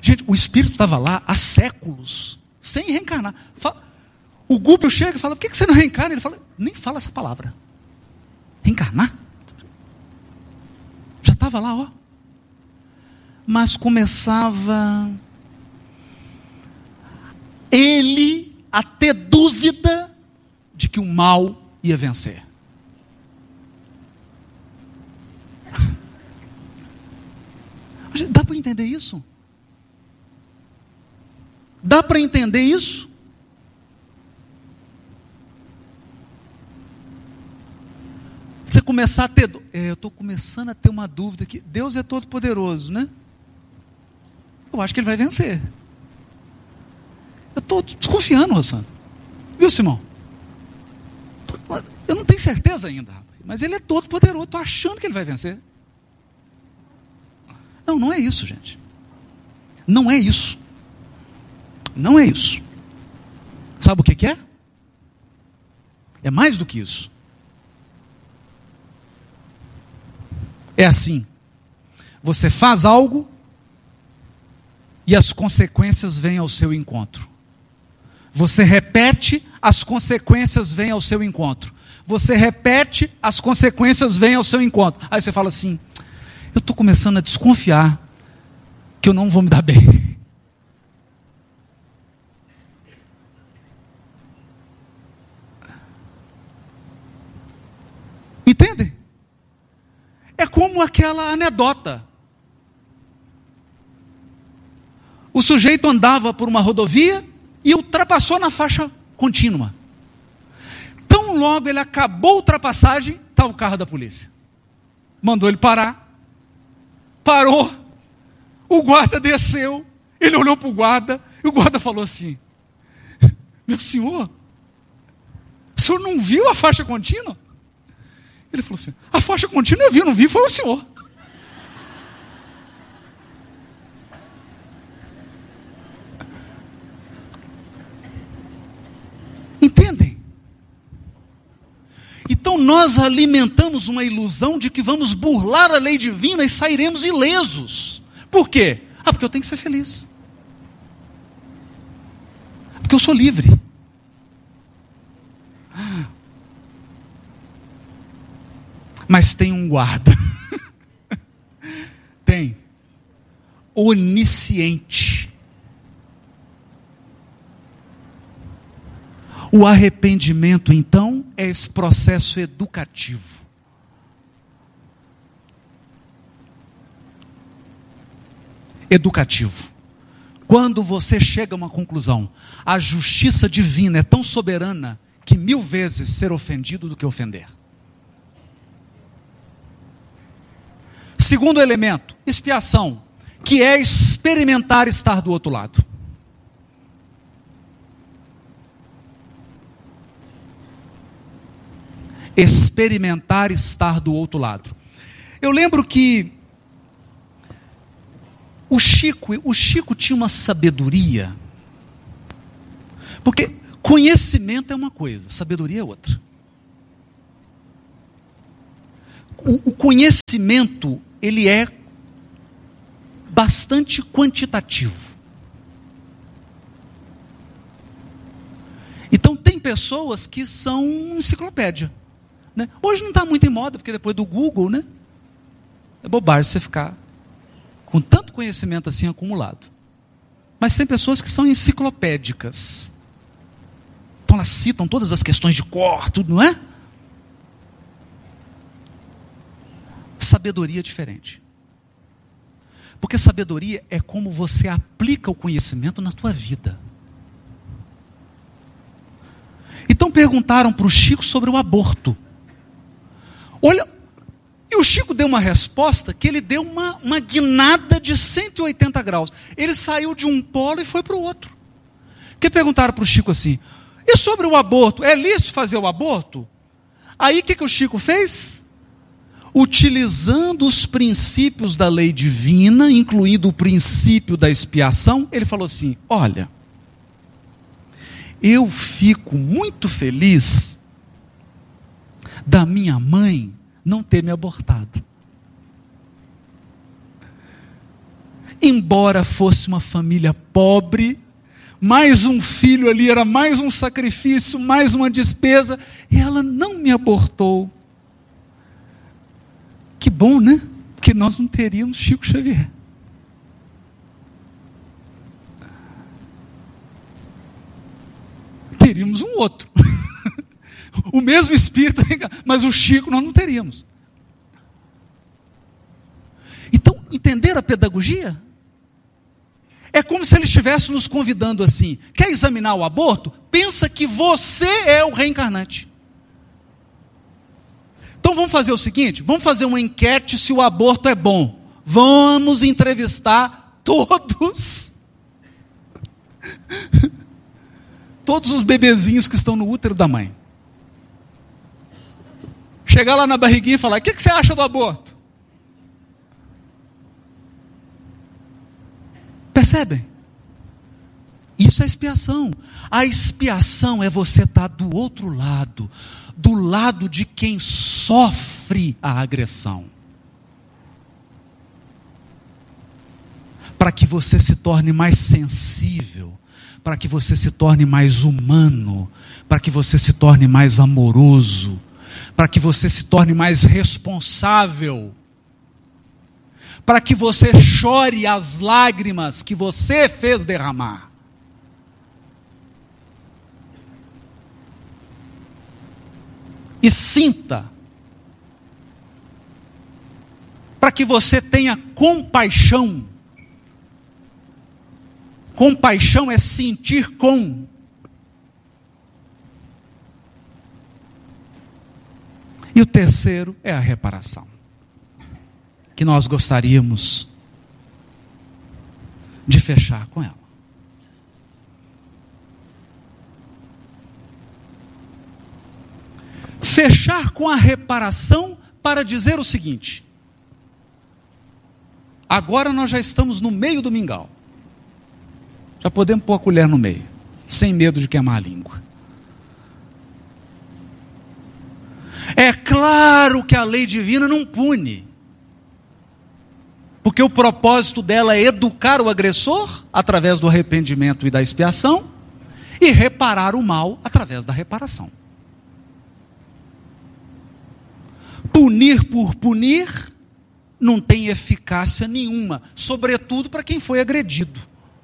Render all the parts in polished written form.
Gente, o espírito estava lá há séculos, sem reencarnar. O Gúbio chega e fala, por que você não reencarna? Ele fala, nem fala essa palavra. Reencarnar? Já estava lá, ó. Mas começava ele a ter dúvida de que o mal ia vencer. Dá para entender isso? Dá para entender isso? Você começar a ter... eu estou começando a ter uma dúvida aqui. Deus é todo poderoso, né? Eu acho que ele vai vencer. Eu estou desconfiando, Rossano. Viu, Simão? Eu não tenho certeza ainda, mas ele é todo poderoso. Estou achando que ele vai vencer. Não, não é isso, gente. Não é isso. Não é isso. Sabe o que é? É mais do que isso. É assim. Você faz algo e as consequências vêm ao seu encontro. Você repete, as consequências vêm ao seu encontro. Você repete, as consequências vêm ao seu encontro. Aí você fala assim, eu estou começando a desconfiar que eu não vou me dar bem. Entende? É como aquela anedota. O sujeito andava por uma rodovia e ultrapassou na faixa contínua. Tão logo ele acabou a ultrapassagem, estava o carro da polícia. Mandou ele parar. Parou. O guarda desceu. Ele olhou para o guarda e o guarda falou assim, meu senhor, o senhor não viu a faixa contínua? Ele falou assim, a faixa contínua eu vi, não vi, foi o senhor. Entendem? Então nós alimentamos uma ilusão de que vamos burlar a lei divina e sairemos ilesos. Por quê? Porque eu tenho que ser feliz. Porque eu sou livre. Mas tem um guarda. Tem. Onisciente. O arrependimento, então, é esse processo educativo. Educativo. Quando você chega a uma conclusão, a justiça divina é tão soberana que 1000 vezes ser ofendido do que ofender. Segundo elemento, expiação, que é experimentar estar do outro lado. Experimentar estar do outro lado. Eu lembro que o Chico tinha uma sabedoria, porque conhecimento é uma coisa, sabedoria é outra. O conhecimento, ele é bastante quantitativo. Então tem pessoas que são enciclopédia, né? Hoje não está muito em moda, porque depois do Google, né? É bobagem você ficar com tanto conhecimento assim acumulado. Mas tem pessoas que são enciclopédicas. Então elas citam todas as questões de cor, tudo, não é? Sabedoria é diferente. Porque sabedoria é como você aplica o conhecimento na tua vida. Então perguntaram para o Chico sobre o aborto. Olha, e o Chico deu uma resposta que ele deu uma guinada de 180 graus. Ele saiu de um polo e foi para o outro. Porque perguntaram para o Chico assim, e sobre o aborto, é lícito fazer o aborto? Aí o que o Chico fez? Utilizando os princípios da lei divina, incluindo o princípio da expiação, ele falou assim, olha, eu fico muito feliz da minha mãe não ter me abortado. embora fosse uma família pobre, mais um filho ali era mais um sacrifício, mais uma despesa, e ela não me abortou. Que bom, né? Porque nós não teríamos Chico Xavier. Teríamos um outro. O mesmo espírito, mas o Chico nós não teríamos. Então, entender a pedagogia? É como se ele estivesse nos convidando assim: quer examinar o aborto? Pensa que você é o reencarnante. Então vamos fazer o seguinte, vamos fazer uma enquete se o aborto é bom. Vamos entrevistar todos os bebezinhos que estão no útero da mãe. Chegar lá na barriguinha e falar: o que você acha do aborto? Percebem? Isso é expiação. A expiação é você estar do outro lado, do lado de quem sofre a agressão, para que você se torne mais sensível, para que você se torne mais humano, para que você se torne mais amoroso, para que você se torne mais responsável, para que você chore as lágrimas que você fez derramar. E sinta, para que você tenha compaixão. Compaixão é sentir com. E o terceiro é a reparação, que nós gostaríamos de fechar com ela. Fechar com a reparação para dizer o seguinte: agora nós já estamos no meio do mingau. Já podemos pôr a colher no meio, sem medo de queimar a língua. É claro que a lei divina não pune, porque o propósito dela é educar o agressor através do arrependimento e da expiação, e reparar o mal através da reparação. Punir por punir não tem eficácia nenhuma, sobretudo para quem foi agredido.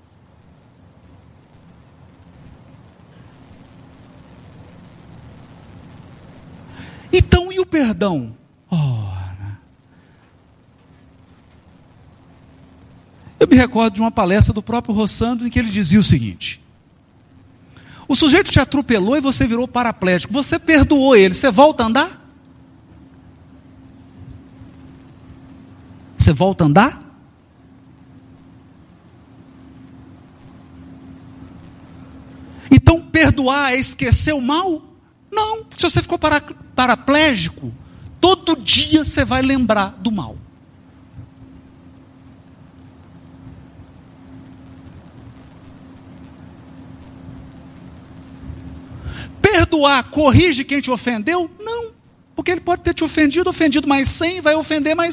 Então, e o perdão? Ora, eu me recordo de uma palestra do próprio Rossandro em que ele dizia o seguinte: o sujeito te atropelou e você virou paraplégico, você perdoou ele, você volta a andar? Você volta a andar? Então, perdoar é esquecer o mal? Não, se você ficou paraplégico, todo dia você vai lembrar do mal. Perdoar corrige quem te ofendeu? Não, porque ele pode ter te ofendido mais 100, vai ofender mais